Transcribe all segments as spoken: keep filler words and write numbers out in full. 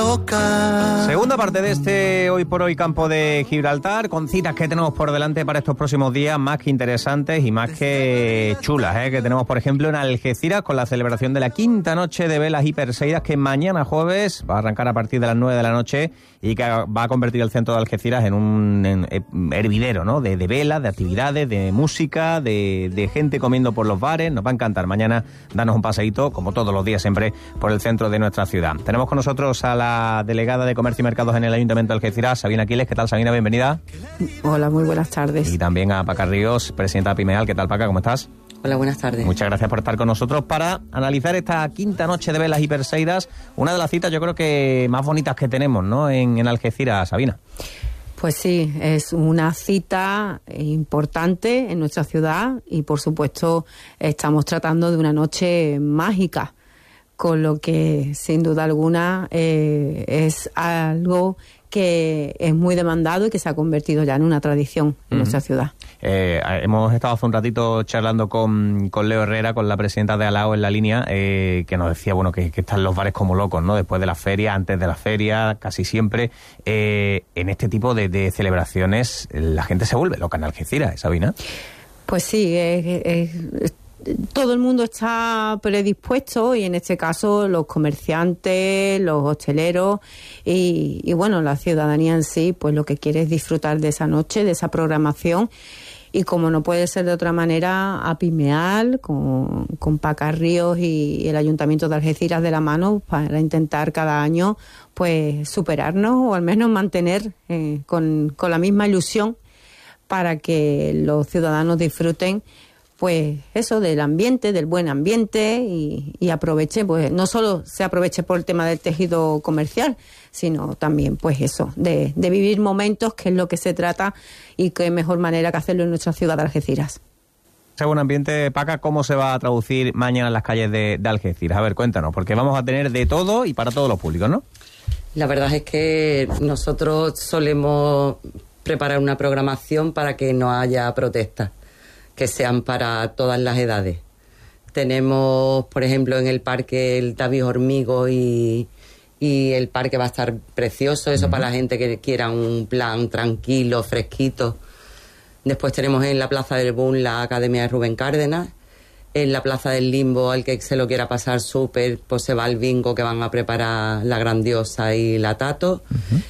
loca. Segunda parte de este Hoy por Hoy Campo de Gibraltar, con citas que tenemos por delante para estos próximos días, más que interesantes y más que chulas, ¿eh? Que tenemos, por ejemplo, en Algeciras con la celebración de la quinta noche de velas y perseidas, que mañana jueves va a arrancar a partir de las nueve de la noche y que va a convertir el centro de Algeciras en un en, en hervidero, ¿no? De, de velas, de actividades, de música, de, de gente comiendo por los bares. Nos va a encantar mañana darnos un paseíto, como todos los días siempre, por el centro de nuestra ciudad. Tenemos con nosotros a la delegada de Comercio y Mercados en el Ayuntamiento de Algeciras, Sabina Aquiles. ¿Qué tal, Sabina? Bienvenida. Hola, muy buenas tardes. Y también a Paca Ríos, presidenta de Pimeal. ¿Qué tal, Paca? ¿Cómo estás? Hola, buenas tardes. Muchas gracias por estar con nosotros para analizar esta quinta noche de velas y perseidas, una de las citas yo creo que más bonitas que tenemos, ¿no?, en, en Algeciras, Sabina. Pues sí, es una cita importante en nuestra ciudad y por supuesto estamos tratando de una noche mágica, con lo que sin duda alguna eh, es algo que es muy demandado y que se ha convertido ya en una tradición en uh-huh. nuestra ciudad. Eh, hemos estado hace un ratito charlando con, con Leo Herrera, con la presidenta de Alao en la línea, eh, que nos decía, bueno, que, que están los bares como locos, ¿no? Después de la feria, antes de la feria, casi siempre. Eh, en este tipo de, de celebraciones la gente se vuelve loca en Algeciras, ¿Sabina? Pues sí, es... es, es todo el mundo está predispuesto y en este caso los comerciantes, los hosteleros y, y bueno, la ciudadanía en sí, pues lo que quiere es disfrutar de esa noche, de esa programación. Y como no puede ser de otra manera, a Pimeal, con, con Paca Ríos y el Ayuntamiento de Algeciras de la mano, para intentar cada año pues superarnos o al menos mantener eh, con, con la misma ilusión para que los ciudadanos disfruten pues eso, del ambiente, del buen ambiente y, y aproveche, pues no solo se aproveche por el tema del tejido comercial, sino también pues eso, de, de vivir momentos, que es lo que se trata y qué mejor manera que hacerlo en nuestra ciudad de Algeciras. Ese buen ambiente, Paca, ¿cómo se va a traducir mañana en las calles de, de Algeciras? A ver, cuéntanos, porque vamos a tener de todo y para todos los públicos, ¿no? La verdad es que nosotros solemos preparar una programación para que no haya protestas, que sean para todas las edades. Tenemos, por ejemplo, en el parque el David Hormigo y, y el parque va a estar precioso, eso uh-huh. para la gente que quiera un plan tranquilo, fresquito. Después tenemos en la Plaza del Boom la Academia de Rubén Cárdenas. En la Plaza del Limbo, al que se lo quiera pasar súper, pues se va al bingo que van a preparar la Grandiosa y la Tato. Uh-huh.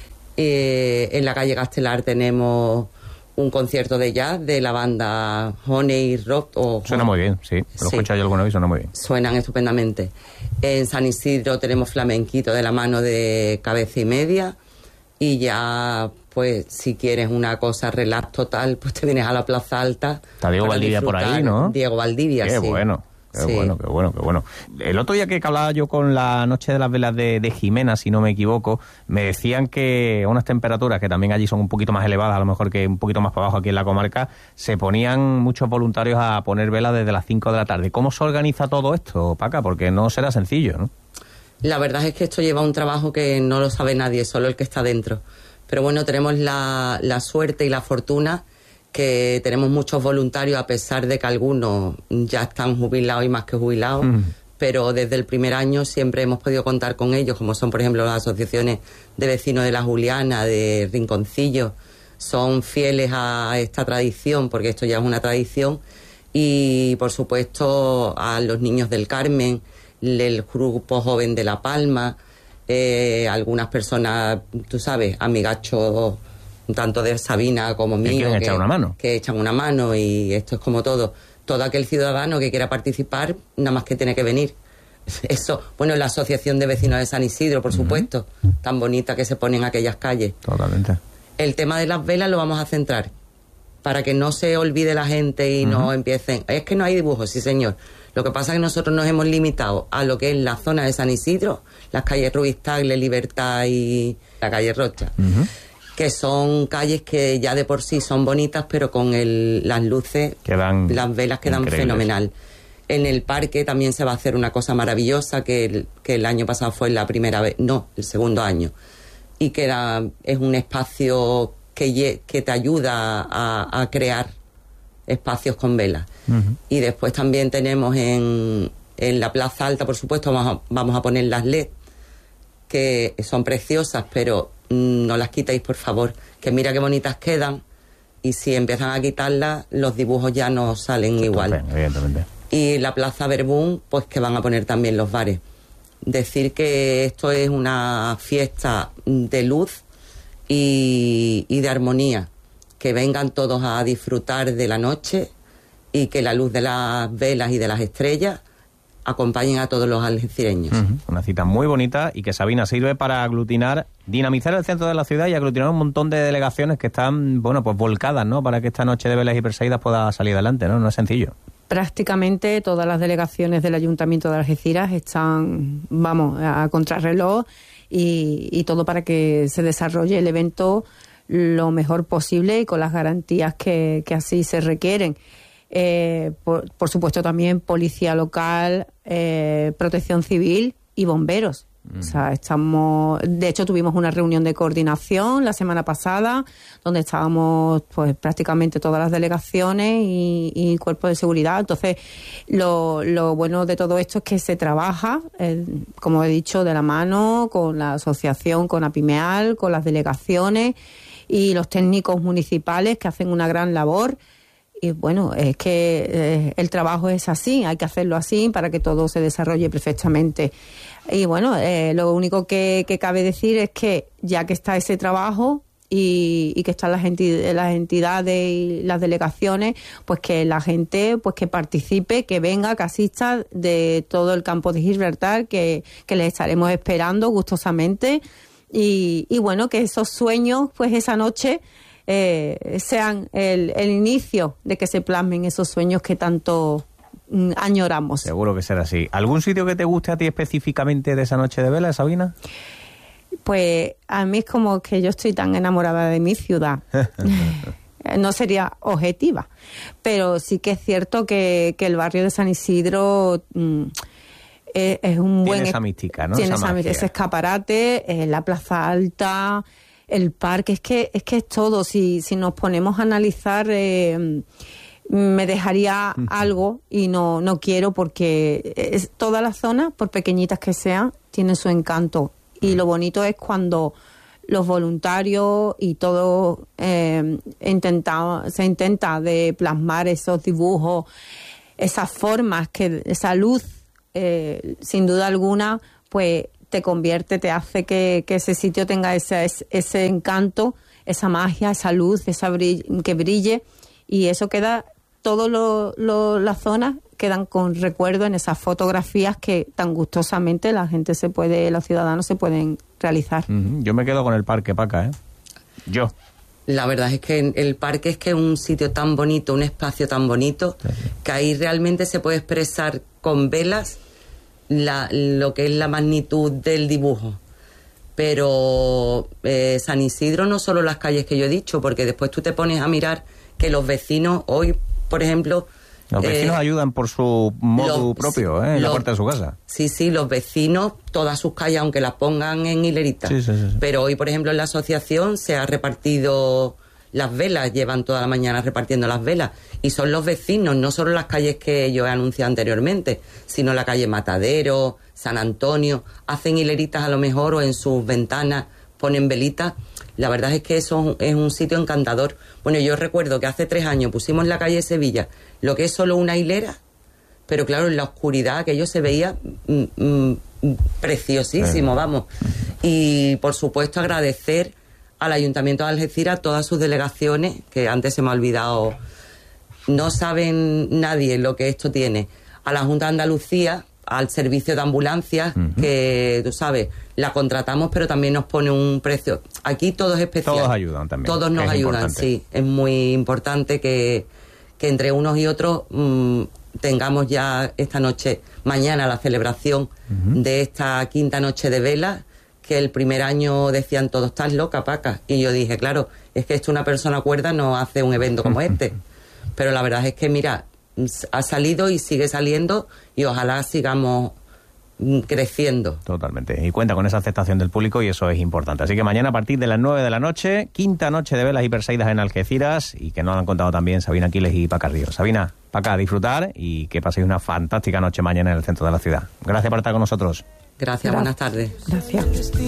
Eh, en la calle Castelar tenemos un concierto de jazz de la banda Honey Rock. O, suena muy bien, sí. Lo he sí. escuchado yo alguna vez y suena muy bien. Suenan estupendamente. En San Isidro tenemos flamenquito de la mano de Cabeza y Media. Y ya, pues, si quieres una cosa relax total, pues te vienes a la Plaza Alta. Está Diego Valdivia por ahí, ¿no? Diego Valdivia, qué sí. bueno. Qué sí. bueno, qué bueno, qué bueno. El otro día que hablaba yo con la Noche de las Velas de, de Jimena, si no me equivoco, me decían que unas temperaturas que también allí son un poquito más elevadas, a lo mejor que un poquito más para abajo aquí en la comarca, se ponían muchos voluntarios a poner velas desde las cinco de la tarde. ¿Cómo se organiza todo esto, Paca? Porque no será sencillo, ¿no? La verdad es que esto lleva un trabajo que no lo sabe nadie, solo el que está dentro. Pero bueno, tenemos la, la suerte y la fortuna que tenemos muchos voluntarios, a pesar de que algunos ya están jubilados y más que jubilados, mm. pero desde el primer año siempre hemos podido contar con ellos, como son, por ejemplo, las asociaciones de vecinos de La Juliana, de Rinconcillo, son fieles a esta tradición, porque esto ya es una tradición, y por supuesto a los niños del Carmen, el grupo joven de La Palma, eh, algunas personas, tú sabes, amigachos, tanto de Sabina como mío, que, echar una mano. que echan una mano, y esto es como todo. Todo aquel ciudadano que quiera participar, nada más que tiene que venir. Eso, bueno, la Asociación de Vecinos de San Isidro, por uh-huh. supuesto, tan bonita que se pone en aquellas calles. Totalmente. El tema de las velas lo vamos a centrar, para que no se olvide la gente y uh-huh. no empiecen... Es que no hay dibujos, sí señor. Lo que pasa es que nosotros nos hemos limitado a lo que es la zona de San Isidro, las calles Ruiz Tagle, Libertad y la calle Rocha. Uh-huh. Que son calles que ya de por sí son bonitas, pero con el, las luces, quedan las velas quedan increíbles. Fenomenal. En el parque también se va a hacer una cosa maravillosa, que el, que el año pasado fue la primera vez, no, el segundo año, y que era, es un espacio que, que te ayuda a, a crear espacios con velas. Uh-huh. Y después también tenemos en, en la Plaza Alta, por supuesto, vamos a, vamos a poner las L E D, que son preciosas, pero mmm, no las quitéis, por favor, que mira qué bonitas quedan, y si empiezan a quitarlas, los dibujos ya no salen sí, igual. Bien, evidentemente. Y la Plaza Verbún, pues que van a poner también los bares. Decir que esto es una fiesta de luz y, y de armonía, que vengan todos a disfrutar de la noche y que la luz de las velas y de las estrellas acompañen a todos los algecireños. Uh-huh. Una cita muy bonita y que, Sabina, sirve para aglutinar, dinamizar el centro de la ciudad y aglutinar un montón de delegaciones que están, bueno, pues volcadas, ¿no? Para que esta noche de velas y Perseidas pueda salir adelante, ¿no? No es sencillo. Prácticamente todas las delegaciones del Ayuntamiento de Algeciras están, vamos, a contrarreloj y, y todo para que se desarrolle el evento lo mejor posible y con las garantías que, que así se requieren. Eh, por, por supuesto también policía local, eh, protección civil y bomberos. Mm. O sea, estamos, de hecho tuvimos una reunión de coordinación la semana pasada donde estábamos pues prácticamente todas las delegaciones y, y cuerpos de seguridad. Entonces lo, lo bueno de todo esto es que se trabaja, eh, como he dicho, de la mano con la asociación, con APIMEAL, con las delegaciones y los técnicos municipales que hacen una gran labor. Y bueno, es que eh, el trabajo es así, hay que hacerlo así para que todo se desarrolle perfectamente. Y bueno, eh, lo único que, que cabe decir es que ya que está ese trabajo y, y que están las, enti- las entidades y las delegaciones, pues que la gente pues que participe, que venga, que asista de todo el campo de Gibraltar, que, que les estaremos esperando gustosamente. Y, y bueno, que esos sueños, pues esa noche... Eh, sean el, el inicio de que se plasmen esos sueños que tanto mm, añoramos. Seguro que será así. ¿Algún sitio que te guste a ti específicamente de esa noche de vela, Sabina? Pues a mí es como que yo estoy tan enamorada de mi ciudad. No sería objetiva, pero sí que es cierto que, que el barrio de San Isidro... Mm, es, es un buen... Tiene esa mística, ¿no? Tiene esa esa, ese escaparate, eh, la Plaza Alta... El parque, es que es que es todo. Si, si nos ponemos a analizar, eh, me dejaría uh-huh. algo y no, no quiero porque es, toda la zona, por pequeñitas que sean, tiene su encanto. Y uh-huh. lo bonito es cuando los voluntarios y todo eh, intenta, se intenta de plasmar esos dibujos, esas formas, que esa luz, eh, sin duda alguna, pues... te convierte, te hace que, que ese sitio tenga ese, ese encanto, esa magia, esa luz, esa brill, que brille, y eso queda, todas lo, lo, las zonas quedan con recuerdo en esas fotografías que tan gustosamente la gente se puede, los ciudadanos se pueden realizar. Uh-huh. Yo me quedo con el parque, Paca, ¿eh? Yo. La verdad es que el parque es que es un sitio tan bonito, un espacio tan bonito, sí, sí. que ahí realmente se puede expresar con velas La, lo que es la magnitud del dibujo. Pero eh, San Isidro no solo las calles que yo he dicho, porque después tú te pones a mirar que los vecinos hoy, por ejemplo... Los vecinos eh, ayudan por su modo propio, ¿eh? En la puerta de su casa. Sí, sí, los vecinos, todas sus calles, aunque las pongan en hileritas. Sí, sí, sí, sí. Pero hoy, por ejemplo, en la asociación se ha repartido... las velas, llevan toda la mañana repartiendo las velas, y son los vecinos, no solo las calles que yo he anunciado anteriormente, sino la calle Matadero, San Antonio, hacen hileritas a lo mejor o en sus ventanas ponen velitas. La verdad es que eso es un sitio encantador. Bueno, yo recuerdo que hace tres años pusimos en la calle Sevilla lo que es solo una hilera, pero claro, en la oscuridad aquello se veía mm, mm, preciosísimo, vamos. Y por supuesto agradecer al Ayuntamiento de Algeciras, todas sus delegaciones, que antes se me ha olvidado, no saben nadie lo que esto tiene. A la Junta de Andalucía, al servicio de ambulancias, uh-huh. que tú sabes, la contratamos, pero también nos pone un precio. Aquí todo es especial. Todos ayudan también. Todos nos es ayudan, importante. Sí. Es muy importante que, que entre unos y otros mmm, tengamos ya esta noche, mañana, la celebración uh-huh. de esta quinta noche de velas, que el primer año decían todos, estás loca, Paca. Y yo dije, claro, es que esto una persona cuerda no hace un evento como este. Pero la verdad es que, mira, ha salido y sigue saliendo y ojalá sigamos creciendo. Totalmente. Y cuenta con esa aceptación del público y eso es importante. Así que mañana a partir de las nueve de la noche, quinta noche de velas y Perseidas en Algeciras, y que nos han contado también Sabina Aquiles y Paca Ríos. Sabina, Paca, disfrutar y que paséis una fantástica noche mañana en el centro de la ciudad. Gracias por estar con nosotros. Gracias, buenas tardes. Gracias.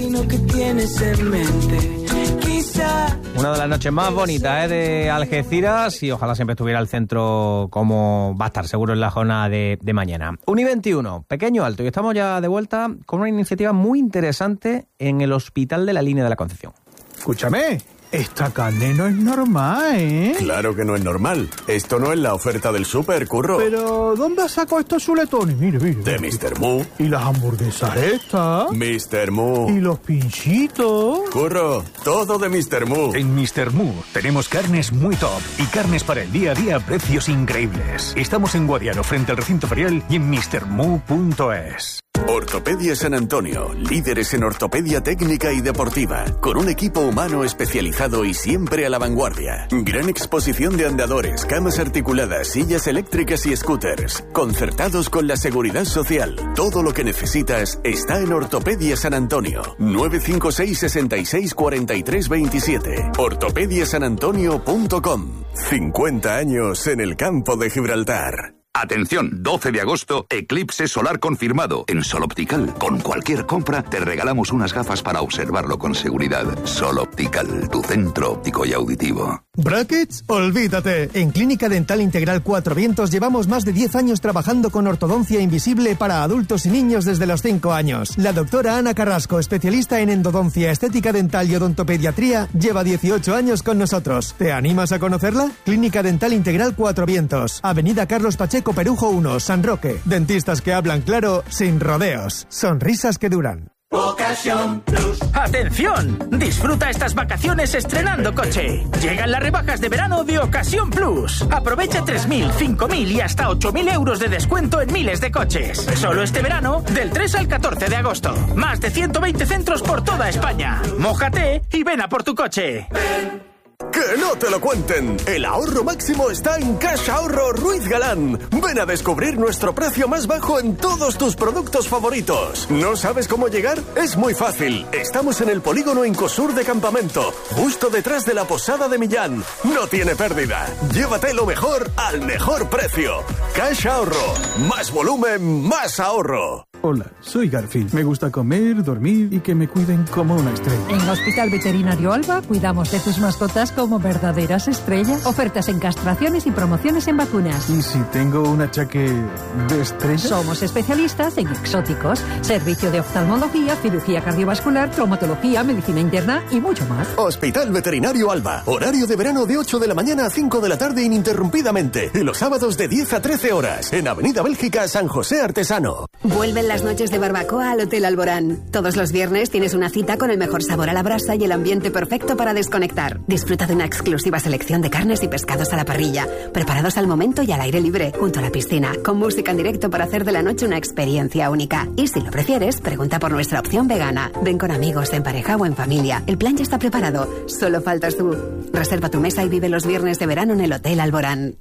Una de las noches más bonitas, ¿eh?, de Algeciras, y ojalá siempre estuviera el centro como va a estar seguro en la jornada de, de mañana. uno y veintiuno, pequeño alto, y estamos ya de vuelta con una iniciativa muy interesante en el Hospital de la Línea de la Concepción. Escúchame, esta carne no es normal, ¿eh? Claro que no es normal. Esto no es la oferta del súper, Curro. Pero, ¿dónde sacó estos chuletones? Mire, mire. De mister Moo. ¿Y las hamburguesas estas? mister Moo. ¿Y los pinchitos? Curro, todo de mister Moo. En mister Moo tenemos carnes muy top y carnes para el día a día a precios increíbles. Estamos en Guadiaro, frente al recinto ferial, y en mister moo punto es. Ortopedia San Antonio, líderes en ortopedia técnica y deportiva, con un equipo humano especializado y siempre a la vanguardia. Gran exposición de andadores, camas articuladas, sillas eléctricas y scooters, concertados con la seguridad social. Todo lo que necesitas está en Ortopedia San Antonio. nueve cinco seis, seis seis, cuatro tres dos siete. ortopedia san antonio punto com. cincuenta años en el campo de Gibraltar. Atención, doce de agosto, eclipse solar confirmado en Sol Optical. Con cualquier compra te regalamos unas gafas para observarlo con seguridad. Sol Optical, tu centro óptico y auditivo. ¿Brackets? Olvídate. En Clínica Dental Integral Cuatro Vientos llevamos más de diez años trabajando con ortodoncia invisible para adultos y niños desde los cinco años. La doctora Ana Carrasco, especialista en endodoncia, estética dental y odontopediatría, lleva dieciocho años con nosotros. ¿Te animas a conocerla? Clínica Dental Integral Cuatro Vientos, Avenida Carlos Pacheco Perujo uno, San Roque. Dentistas que hablan claro, sin rodeos. Sonrisas que duran. Ocasión Plus. ¡Atención! Disfruta estas vacaciones estrenando coche. Llegan las rebajas de verano de Ocasión Plus. Aprovecha tres mil, cinco mil y hasta ocho mil euros de descuento en miles de coches. Solo este verano, del tres al catorce de agosto. Más de ciento veinte centros por toda España. Mójate y ven a por tu coche. ¡Que no te lo cuenten! El ahorro máximo está en Cash Ahorro Ruiz Galán. Ven a descubrir nuestro precio más bajo en todos tus productos favoritos. ¿No sabes cómo llegar? Es muy fácil. Estamos en el polígono Incosur de Campamento, justo detrás de la Posada de Millán. No tiene pérdida. Llévate lo mejor al mejor precio. Cash Ahorro. Más volumen, más ahorro. Hola, soy Garfield. Me gusta comer, dormir y que me cuiden como una estrella. En Hospital Veterinario Alba cuidamos de tus mascotas como verdaderas estrellas. Ofertas en castraciones y promociones en vacunas. ¿Y si tengo un achaque de estrella? Somos especialistas en exóticos, servicio de oftalmología, cirugía cardiovascular, traumatología, medicina interna y mucho más. Hospital Veterinario Alba. Horario de verano de ocho de la mañana a cinco de la tarde ininterrumpidamente. Y los sábados de diez a trece horas. En Avenida Bélgica, San José Artesano. Vuelven las noches de barbacoa al Hotel Alborán. Todos los viernes tienes una cita con el mejor sabor a la brasa y el ambiente perfecto para desconectar. Disfruta de una exclusiva selección de carnes y pescados a la parrilla, preparados al momento y al aire libre, junto a la piscina, con música en directo para hacer de la noche una experiencia única. Y si lo prefieres, pregunta por nuestra opción vegana. Ven con amigos, en pareja o en familia. El plan ya está preparado. Solo faltas tú. Reserva tu mesa y vive los viernes de verano en el Hotel Alborán.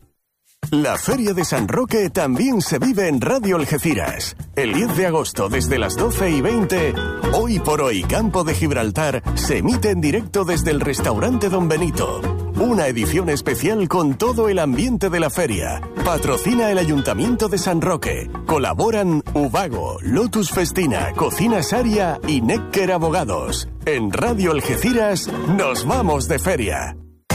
La Feria de San Roque también se vive en Radio Algeciras. El diez de agosto, desde las doce y veinte, Hoy por Hoy Campo de Gibraltar se emite en directo desde el restaurante Don Benito. Una edición especial con todo el ambiente de la feria. Patrocina el Ayuntamiento de San Roque. Colaboran Ubago, Lotus Festina, Cocina Saria y Necker Abogados. En Radio Algeciras nos vamos de feria.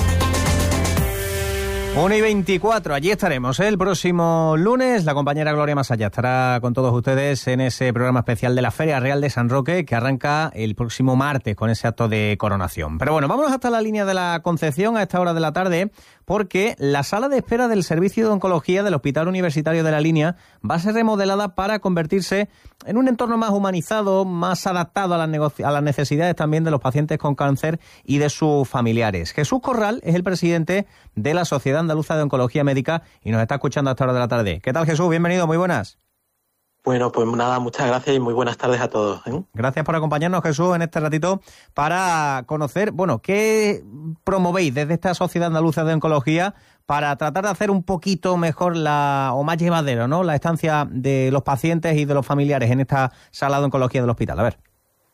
uno y veinticuatro, allí estaremos, ¿eh? El próximo lunes. La compañera Gloria Masaya estará con todos ustedes en ese programa especial de la Feria Real de San Roque, que arranca el próximo martes con ese acto de coronación. Pero bueno, vámonos hasta la línea de la Concepción a esta hora de la tarde, porque la sala de espera del Servicio de Oncología del Hospital Universitario de la Línea va a ser remodelada para convertirse en un entorno más humanizado, más adaptado a las, negoci- a las necesidades también de los pacientes con cáncer y de sus familiares. Jesús Corral es el presidente de la Sociedad Andaluza de Oncología Médica y nos está escuchando a esta hora de la tarde. ¿Qué tal, Jesús? Bienvenido, muy buenas. Bueno, pues nada, muchas gracias y muy buenas tardes a todos, ¿eh? Gracias por acompañarnos, Jesús, en este ratito para conocer, bueno, qué promovéis desde esta Sociedad Andaluza de Oncología para tratar de hacer un poquito mejor la o más llevadero, ¿no?, la estancia de los pacientes y de los familiares en esta sala de oncología del hospital. A ver.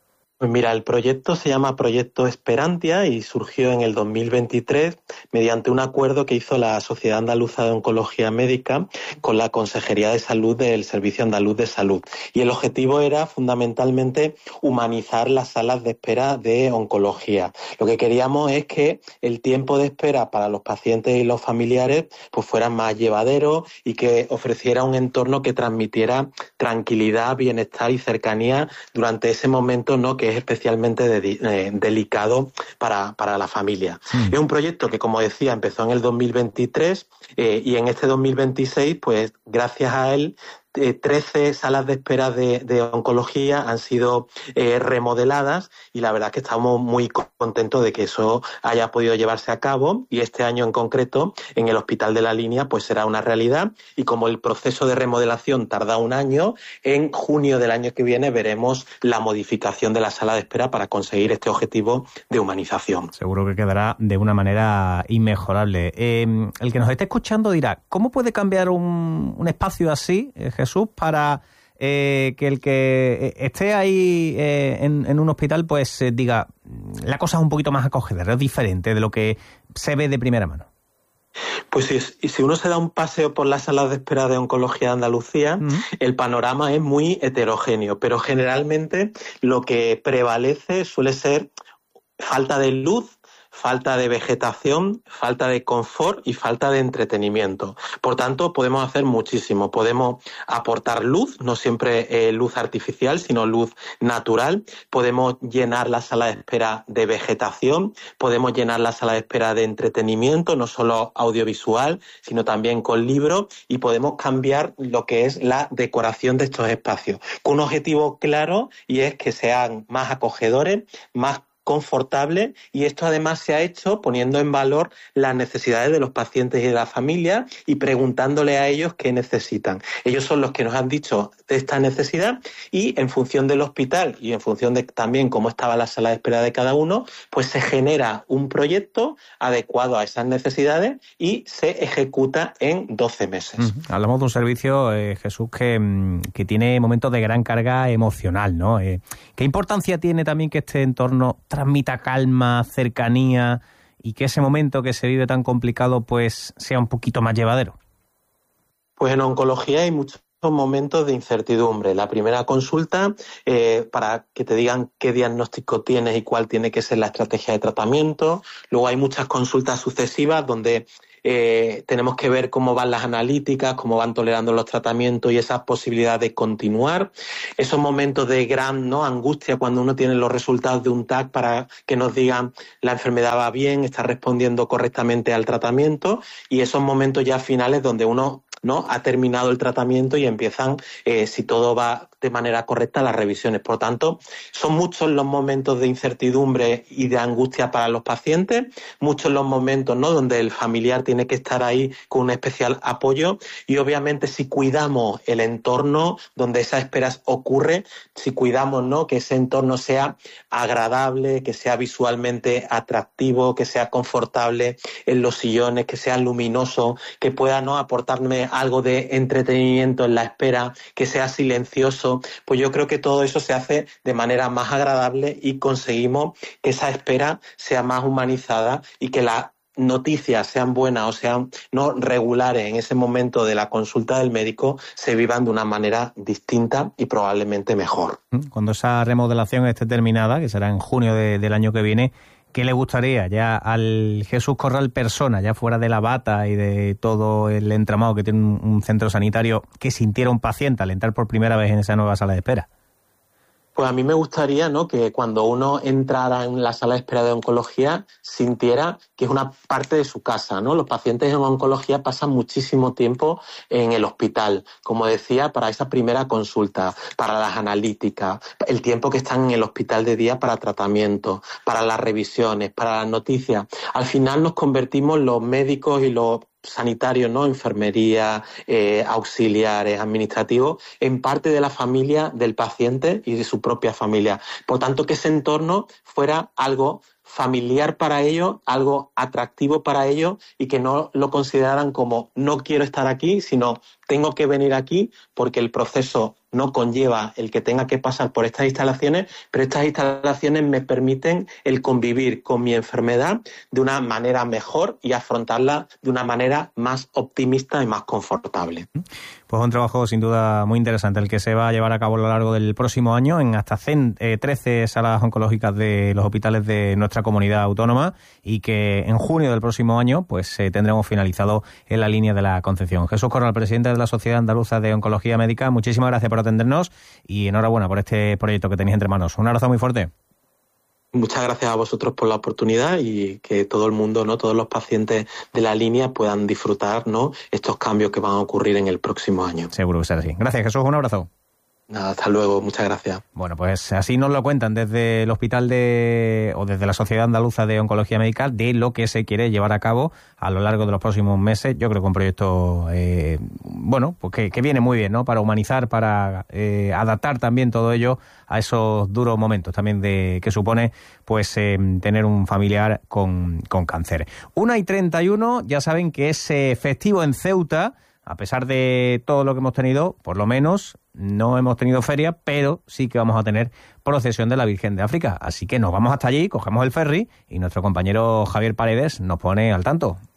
Pues mira, el proyecto se llama Proyecto Esperantia y surgió en el dos mil veintitrés mediante un acuerdo que hizo la Sociedad Andaluza de Oncología Médica con la Consejería de Salud del Servicio Andaluz de Salud. Y el objetivo era fundamentalmente humanizar las salas de espera de oncología. Lo que queríamos es que el tiempo de espera para los pacientes y los familiares pues fuera más llevadero y que ofreciera un entorno que transmitiera tranquilidad, bienestar y cercanía durante ese momento, ¿no?, que es especialmente de, eh, delicado para, para la familia. Mm. Es un proyecto que, como decía, empezó en el dos mil veintitrés eh, y en este dos mil veintiséis, pues gracias a él, Eh, trece salas de espera de, de oncología han sido eh, remodeladas y la verdad es que estamos muy contentos de que eso haya podido llevarse a cabo y este año en concreto en el Hospital de la Línea pues será una realidad y como el proceso de remodelación tarda un año, en junio del año que viene veremos la modificación de la sala de espera para conseguir este objetivo de humanización. Seguro que quedará de una manera inmejorable. Eh, el que nos esté escuchando dirá, ¿cómo puede cambiar un, un espacio así, eh, Jesús, para eh, que el que esté ahí eh, en, en un hospital pues eh, diga, la cosa es un poquito más acogedora, es diferente de lo que se ve de primera mano? Pues si, y si uno se da un paseo por las salas de espera de oncología de Andalucía, uh-huh. el panorama es muy heterogéneo, pero generalmente lo que prevalece suele ser falta de luz, falta de vegetación, falta de confort y falta de entretenimiento. Por tanto, podemos hacer muchísimo. Podemos aportar luz, no siempre eh, luz artificial, sino luz natural. Podemos llenar la sala de espera de vegetación, podemos llenar la sala de espera de entretenimiento, no solo audiovisual, sino también con libros, y podemos cambiar lo que es la decoración de estos espacios, con un objetivo claro, y es que sean más acogedores, más confortable, y esto además se ha hecho poniendo en valor las necesidades de los pacientes y de la familia y preguntándole a ellos qué necesitan. Ellos son los que nos han dicho de esta necesidad y en función del hospital y en función de también cómo estaba la sala de espera de cada uno, pues se genera un proyecto adecuado a esas necesidades y se ejecuta en doce meses. Mm, hablamos de un servicio, eh, Jesús, que, que tiene momentos de gran carga emocional, ¿no? Eh, ¿Qué importancia tiene también que este entorno transmita calma, cercanía y que ese momento que se vive tan complicado pues sea un poquito más llevadero? Pues en oncología hay muchos momentos de incertidumbre. La primera consulta, eh, para que te digan qué diagnóstico tienes y cuál tiene que ser la estrategia de tratamiento. Luego hay muchas consultas sucesivas donde Eh, tenemos que ver cómo van las analíticas, cómo van tolerando los tratamientos y esas posibilidades de continuar. Esos momentos de gran ¿no? angustia cuando uno tiene los resultados de un T A C para que nos digan la enfermedad va bien, está respondiendo correctamente al tratamiento, y esos momentos ya finales donde uno ¿no? ha terminado el tratamiento y empiezan, eh, si todo va de manera correcta, las revisiones. Por tanto, son muchos los momentos de incertidumbre y de angustia para los pacientes, muchos los momentos ¿no? donde el familiar tiene que estar ahí con un especial apoyo, y obviamente si cuidamos el entorno donde esa espera ocurre, si cuidamos ¿no? que ese entorno sea agradable, que sea visualmente atractivo, que sea confortable en los sillones, que sea luminoso, que pueda ¿no? aportarme algo de entretenimiento en la espera, que sea silencioso, pues yo creo que todo eso se hace de manera más agradable y conseguimos que esa espera sea más humanizada y que las noticias sean buenas o sean no regulares en ese momento de la consulta del médico, se vivan de una manera distinta y probablemente mejor. Cuando esa remodelación esté terminada, que será en junio de, del año que viene, ¿qué le gustaría ya al Jesús Corral persona, ya fuera de la bata y de todo el entramado que tiene un, un centro sanitario, que sintiera un paciente al entrar por primera vez en esa nueva sala de espera? Pues a mí me gustaría ¿no? que cuando uno entrara en la sala de espera de oncología sintiera que es una parte de su casa, ¿no? Los pacientes en oncología pasan muchísimo tiempo en el hospital, como decía, para esa primera consulta, para las analíticas, el tiempo que están en el hospital de día para tratamiento, para las revisiones, para las noticias. Al final nos convertimos los médicos y los sanitarios, ¿no? Enfermería, eh, auxiliares, administrativos, en parte de la familia del paciente y de su propia familia. Por tanto, que ese entorno fuera algo familiar para ellos, algo atractivo para ellos, y que no lo consideraran como no quiero estar aquí, sino tengo que venir aquí porque el proceso no conlleva el que tenga que pasar por estas instalaciones, pero estas instalaciones me permiten el convivir con mi enfermedad de una manera mejor y afrontarla de una manera más optimista y más confortable. Pues un trabajo sin duda muy interesante el que se va a llevar a cabo a lo largo del próximo año en hasta trece salas oncológicas de los hospitales de nuestra comunidad autónoma, y que en junio del próximo año pues eh, tendremos finalizado en la línea de la Concepción. Jesús Corral, presidente de la Sociedad Andaluza de Oncología Médica, muchísimas gracias por atendernos y enhorabuena por este proyecto que tenéis entre manos. Un abrazo muy fuerte. Muchas gracias a vosotros por la oportunidad y que todo el mundo, no, todos los pacientes de la línea puedan disfrutar, ¿no?, estos cambios que van a ocurrir en el próximo año. Seguro que será así. Gracias, Jesús. Un abrazo. Nada, hasta luego, muchas gracias. Bueno, pues así nos lo cuentan desde el hospital de o desde la Sociedad Andaluza de Oncología Médica de lo que se quiere llevar a cabo a lo largo de los próximos meses. Yo creo que un proyecto, eh, bueno, pues que, que viene muy bien, ¿no?, para humanizar, para eh, adaptar también todo ello a esos duros momentos también de que supone pues eh, tener un familiar con, con cáncer. Una y treinta y uno, ya saben que es eh, festivo en Ceuta. A pesar de todo lo que hemos tenido, por lo menos no hemos tenido feria, pero sí que vamos a tener procesión de la Virgen de África. Así que nos vamos hasta allí, cogemos el ferry y nuestro compañero Javier Paredes nos pone al tanto.